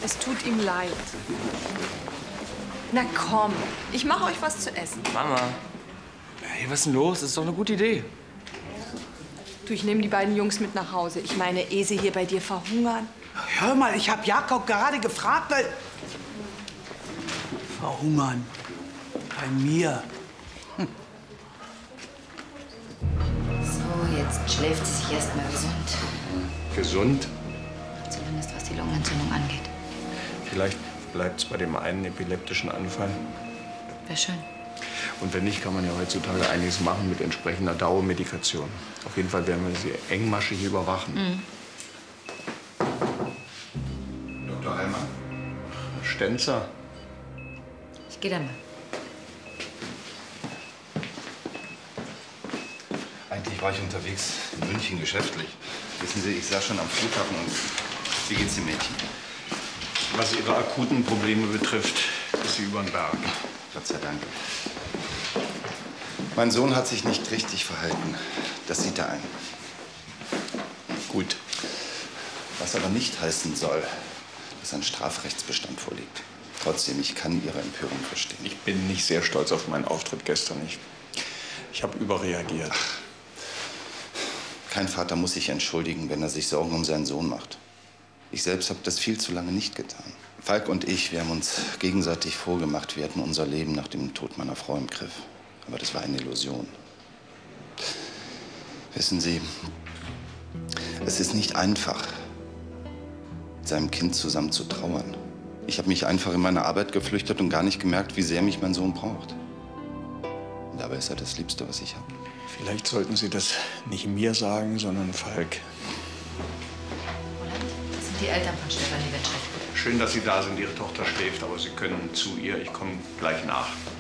Es tut ihm leid. Na komm, ich mache euch was zu essen. Mama. Hey, was ist denn los? Das ist doch eine gute Idee. Du, ich nehme die beiden Jungs mit nach Hause. Ich meine, ehe sie hier bei dir verhungern. Hör mal, ich habe Jakob gerade gefragt, weil... Verhungern. Bei mir. So, jetzt schläft sie sich erst mal gesund. Gesund? Zumindest was die Lungenentzündung angeht. Vielleicht bleibt es bei dem einen epileptischen Anfall. Wäre schön. Und wenn nicht, kann man ja heutzutage einiges machen mit entsprechender Dauermedikation. Auf jeden Fall werden wir sie engmaschig überwachen. Mhm. Dr. Heilmann? Stenzer? Ich gehe dann mal. Eigentlich war ich unterwegs in München geschäftlich. Wissen Sie, ich saß schon am Flughafen und wie geht's dem Mädchen? Was Ihre akuten Probleme betrifft, ist sie über den Berg. Gott sei Dank. Mein Sohn hat sich nicht richtig verhalten. Das sieht er ein. Gut. Was aber nicht heißen soll, dass ein Strafrechtsbestand vorliegt. Trotzdem, ich kann Ihre Empörung verstehen. Ich bin nicht sehr stolz auf meinen Auftritt gestern. Ich habe überreagiert. Kein Vater muss sich entschuldigen, wenn er sich Sorgen um seinen Sohn macht. Ich selbst habe das viel zu lange nicht getan. Falk und ich, wir haben uns gegenseitig vorgemacht, wir hätten unser Leben nach dem Tod meiner Frau im Griff. Aber das war eine Illusion. Wissen Sie, es ist nicht einfach, mit seinem Kind zusammen zu trauern. Ich habe mich einfach in meine Arbeit geflüchtet und gar nicht gemerkt, wie sehr mich mein Sohn braucht. Und dabei ist er das Liebste, was ich habe. Vielleicht sollten Sie das nicht mir sagen, sondern Falk. Roland, das sind die Eltern von Stefanie Wetschek. Schön, dass Sie da sind. Ihre Tochter schläft, aber Sie können zu ihr. Ich komme gleich nach.